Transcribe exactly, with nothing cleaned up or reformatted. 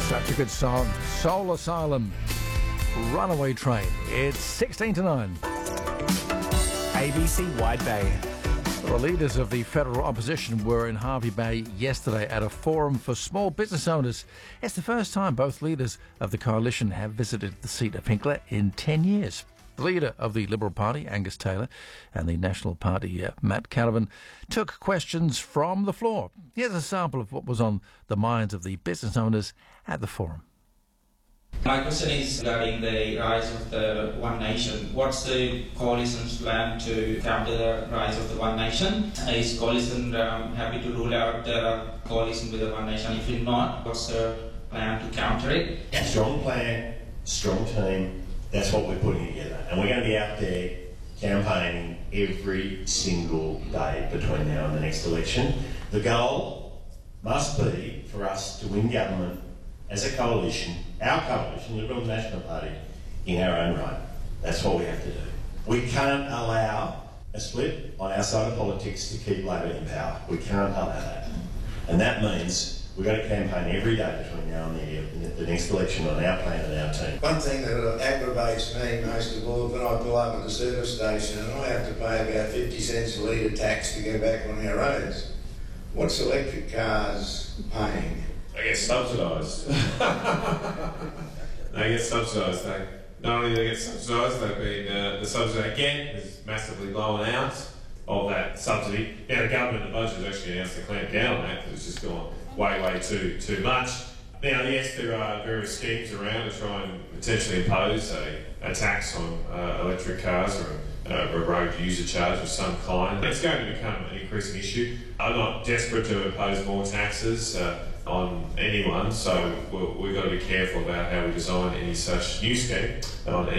Such a good song. Soul Asylum, Runaway Train. It's sixteen to nine. A B C Wide Bay. The leaders of the federal opposition were in Hervey Bay yesterday at a forum for small business owners. It's the first time both leaders of the coalition have visited the seat of Hinkler in ten years. The leader of the Liberal Party, Angus Taylor, and the National Party, uh, Matt Canavan, took questions from the floor. Here's a sample of what was on the minds of the business owners at the forum. My question is regarding the rise of the One Nation. What's the coalition's plan to counter the rise of the One Nation? Is coalition um, happy to rule out the coalition with the One Nation? If not, what's the plan to counter it? Strong plan, strong team. That's what we're putting together. And we're going to be out there campaigning every single day between now and the next election. The goal must be for us to win government as a coalition, our coalition, the Liberal National Party, in our own right. That's what we have to do. We can't allow a split on our side of politics to keep Labor in power. We can't allow that. And that means we've got to campaign every day between now and the, the next election on our plan and our team. One thing that aggravates me most of all, when I pull up at the service station and I have to pay about fifty cents a litre tax to go back on our roads, what's electric cars paying? They get subsidised. They get subsidised. They, not only do they get subsidised, they've been, uh, the subsidy again is massively blown out of that subsidy. Now the government and the budget has actually announced to clamp down on that because it's just gone way, way too too much. Now, yes, there are various schemes around to try and potentially impose a, a tax on uh, electric cars or a, a road user charge of some kind. It's going to become an increasing issue. I'm not desperate to impose more taxes uh, on anyone, so we'll, we've got to be careful about how we design any such new scheme on